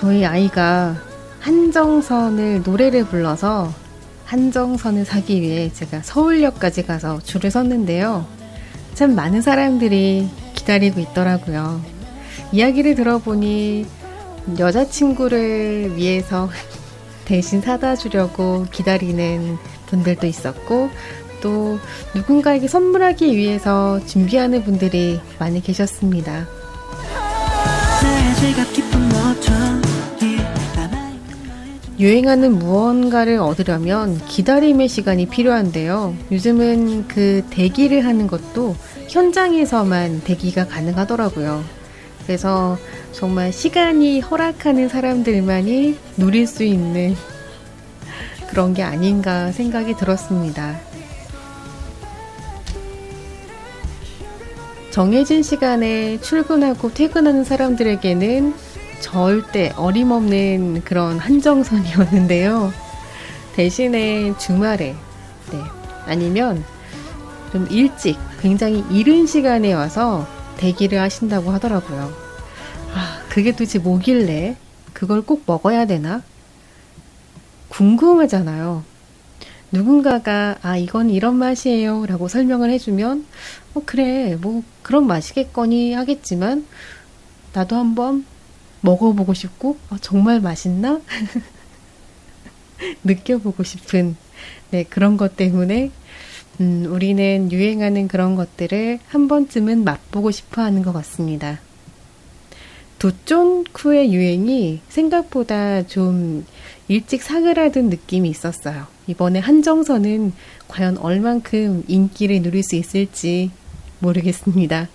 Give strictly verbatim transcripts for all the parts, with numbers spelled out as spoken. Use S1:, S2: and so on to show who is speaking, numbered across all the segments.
S1: 저희 아이가 한정선을 노래를 불러서 한정선을 사기 위해 제가 서울역까지 가서 줄을 섰는데요. 참 많은 사람들이 기다리고 있더라고요. 이야기를 들어보니 여자친구를 위해서 대신 사다 주려고 기다리는 분들도 있었고, 또 누군가에게 선물하기 위해서 준비하는 분들이 많이 계셨습니다. 유행하는 무언가를 얻으려면 기다림의 시간이 필요한데요. 요즘은 그 대기를 하는 것도 현장에서만 대기가 가능하더라고요. 그래서 정말 시간이 허락하는 사람들만이 누릴 수 있는 그런 게 아닌가 생각이 들었습니다. 정해진 시간에 출근하고 퇴근하는 사람들에게는 절대 어림없는 그런 한정선이었는데요. 대신에 주말에, 네, 아니면 좀 일찍, 굉장히 이른 시간에 와서 대기를 하신다고 하더라고요. 아, 그게 도대체 뭐길래 그걸 꼭 먹어야 되나? 궁금하잖아요. 누군가가 아 이건 이런 맛이에요 라고 설명을 해주면 어 그래 뭐 그런 맛이겠거니 하겠지만 나도 한번 먹어보고 싶고 어, 정말 맛있나? 느껴보고 싶은 네, 그런 것 때문에 음, 우리는 유행하는 그런 것들을 한 번쯤은 맛보고 싶어 하는 것 같습니다. 도쫀쿠의 유행이 생각보다 좀 일찍 사그라든 느낌이 있었어요. 이번에 한정선은 과연 얼만큼 인기를 누릴 수 있을지 모르겠습니다.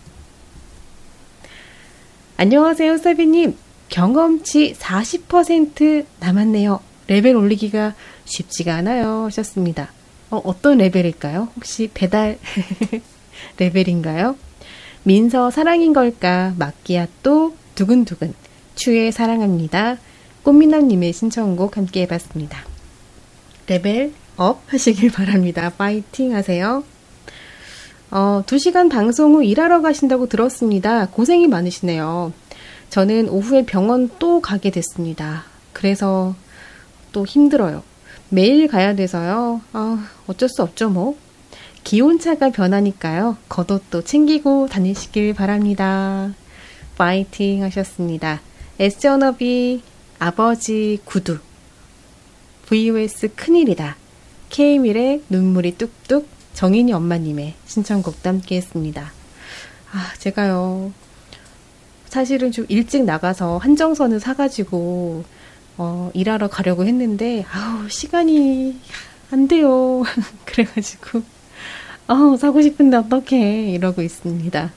S1: 안녕하세요, 사비님. 경험치 사십 퍼센트 남았네요. 레벨 올리기가 쉽지가 않아요. 하셨습니다. 어, 어떤 레벨일까요? 혹시 배달 레벨인가요? 민서 사랑인 걸까? 마끼아또 두근두근 추에 사랑합니다. 꽃미남님의 신청곡 함께 해봤습니다. 레벨 업 하시길 바랍니다. 파이팅 하세요. 어, 두 시간 방송 후 일하러 가신다고 들었습니다. 고생이 많으시네요. 저는 오후에 병원 또 가게 됐습니다. 그래서 또 힘들어요. 매일 가야 돼서요. 아, 어쩔 수 없죠 뭐. 기온차가 변하니까요. 겉옷도 챙기고 다니시길 바랍니다. 파이팅 하셨습니다. 에스언어비 아버지 구두 브이오에스 큰일이다. K밀의 눈물이 뚝뚝 정인이 엄마님의 신청곡도 함께 했습니다. 아, 제가요 사실은 좀 일찍 나가서 한정선을 사가지고 어, 일하러 가려고 했는데 아우 시간이 안 돼요. 그래가지고 어, 사고 싶은데 어떡해 이러고 있습니다.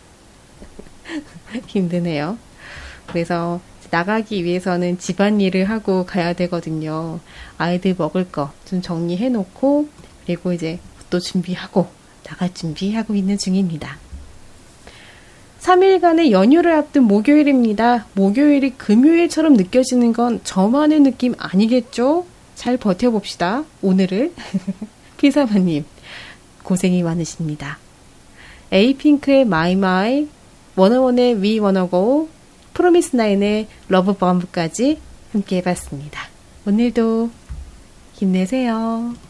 S1: 힘드네요. 그래서 나가기 위해서는 집안일을 하고 가야 되거든요. 아이들 먹을 거 좀 정리해 놓고 그리고 이제 또 준비하고 나갈 준비하고 있는 중입니다. 삼 일간의 연휴를 앞둔 목요일입니다. 목요일이 금요일처럼 느껴지는 건 저만의 느낌 아니겠죠? 잘 버텨봅시다. 오늘을 피사마님 고생이 많으십니다. 에이핑크의 마이 마이, 워너원의 위 워너고, 프로미스나인의 러브범브까지 함께 해봤습니다. 오늘도 힘내세요.